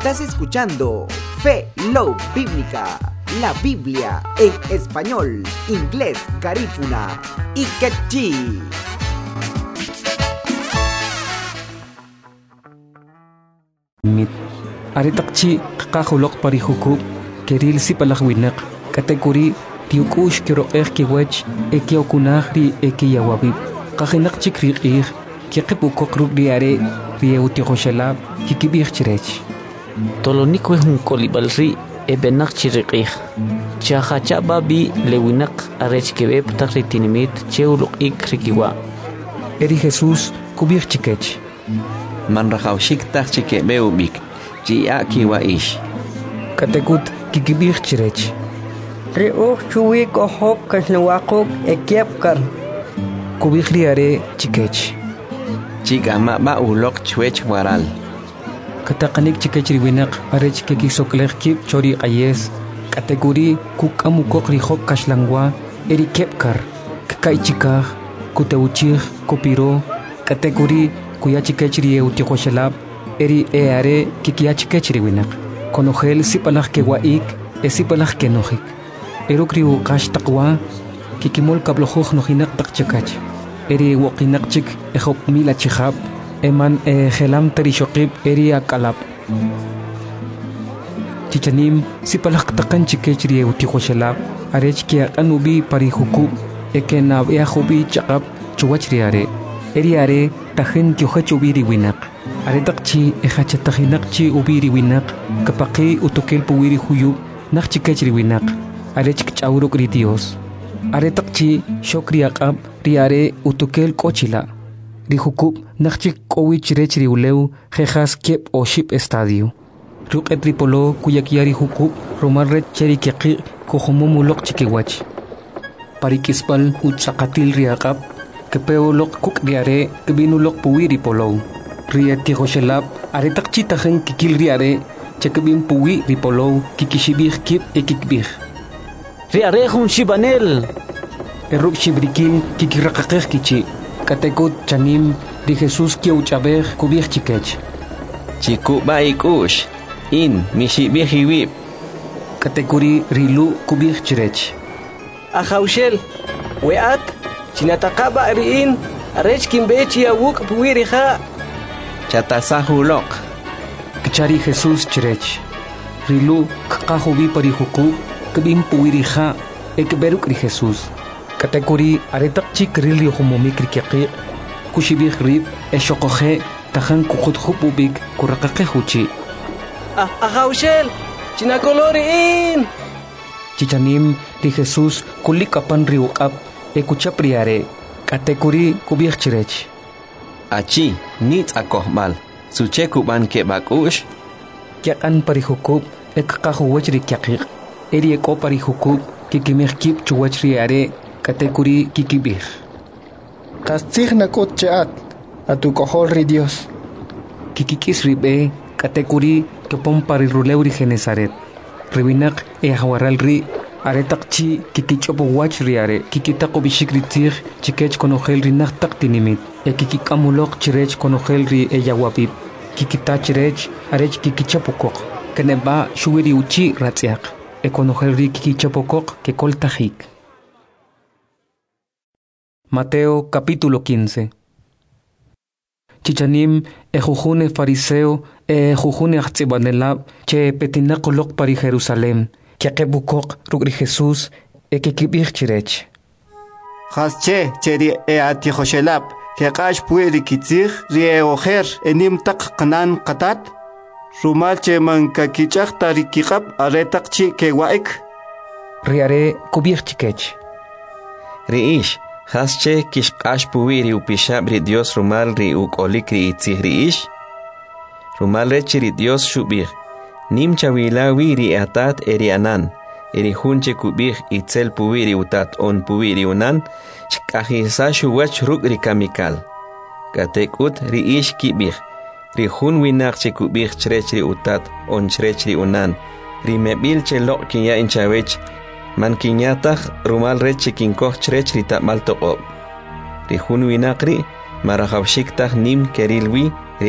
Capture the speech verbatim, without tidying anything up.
Estás escuchando Fe Love Bíblica, la Biblia en español, inglés, garífuna y quechí. Mit aritakchi qaqulok parihuku keril sipalahwinak kategori tiukush kiro erkiwech ekiokunahri ekiyawabib qahinak chikriqih kiqipukok rugriare rieutiroshalab kikibirchirech tolonikwe hun kolibalri ebenak chiriqih chahacha babi lewinak arechkebeb takritinimit cheuluk ikrikiwa eri Jesus kubirchikech manrahawshik tachike beubik chia kiwa ish katekut kikibirchirech Riuh chuwi kohok kaslawakok ekiapkar kubirriare chikech chikama ba ulok chwech waral kataqanik chikech riwinak arech kekisoklech kip chori ayes kategori kukamukok rihok kashlangwa eri kepkar kakaichikaj kuteuchij kopiro kategori kuyachikech rieutikoshalab eri eare kikiachikech riwinak konojel sipalaj kewaik esipalaj kenojik erukriu qash taqwa kikimol kablojuj nojinak taqchakach eri woqinaqchik ejop mila chijab eman ejelam tarishoqib eri akalab chichanim sipalaj taqan chikech rieutikoshalab arech kiaqanubi parihuku ekenab eajubi chaqab chuwachriare eri are tajen kiojachubi riwinak aretaqchi ejachatajinaqchi ubiri winak kapaqi utokel puwiri huyu naqchikech riwinak arechk chawruk ri Dios aretaqchi shokri aqab riare utokel kochila rihukub naqchik kowich rech riuleu jejas kep o ship estadio ruqet ripolo kuyakiari hukub romal ret cheri keqi kohomomulok chikiwach parikispal utsaqatil riaqab kepeolok kuk riare kebinulok puwiri polo riati hoshelab aretaqchi tajen kikil riare chekebin puwi ripolo kikishibih kip ekikbih riare hun shibanel eruk shibrikin kikiraqaqej kichi katekut chanim di Jesus kiuchabej kubih chikech chiku ba ikush in mishibih hiwib kategori rilu kubih chirech Ajaushel weat chinataqaba riin arech kimbechi awuk puwiriha chatasahulok kichari Jesus chirech rilu kaqahubi parihuku kebin puwiriha ekberuk ri Jesus kategori aretaqchi krili homomikri keqi kushibih rib eshoqoje tajan kukhutkhupubik kuraqaqehuchi Ajaushel chinakoloriin chichanim ri Jesus kulikapan riuqab ekuchapriare kategori kubih chirech achi nit akohmal suche kuban ke bakush kiaqan parihukub ekqahuwach ri keqiq eri eko parihukub kikimih kip chuwachri are kategori kikibih qastzij nakut cheat atukohol ri Dios kikikis ribe kategori kepom pariruleu ri Genesaret riwinak e hawaral ri aretaqchi kikichopo wach ri are kikitaqo bishikri tij chikech konojel ri naqtaq tinimit e kikikamulok chirech konojel ri eyawabib kikitachirech arech kikichapokok keneba shuwiri uchi ratziaq e konojel ri kikichapokok que koltajik. Mateo capítulo quince. Chichanim e jujune fariseo e jujune achtsibanelab che petinakolok pari Jerusalem kiaqebukok rugri Jesus e kikibih chirech Hasche cheri e atihoshelab keqash puiri kitzig rieojer enim taq qanan qatat rumal che manka kichaq tarikiqab aretaqchi kewaik riare kubih chikech riish hasche kishqash puwiri upishab ri Dios rumal ri ukolik ri itzih riish rumal rechi ri Dios shubih nim chawilawi ri atat eri anan eri hunche kubih itzel puwiri utat on puwiri unan chqahisa shuwach ruk ri kamikal katekut ri ish kibih ri hun winak che kubih chrech ri utat on chrech ri unan ri mebil che lok kinya inchawech man kinyataq rumal rechi kinkoh chrech ri tamal toqob ri hun winak ri marahawshik taq nim kerilwi